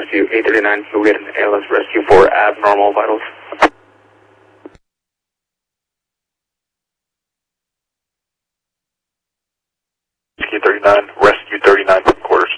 Rescue 839, you'll get an ALS rescue for abnormal vitals. Rescue 39, Rescue 39 from quarters.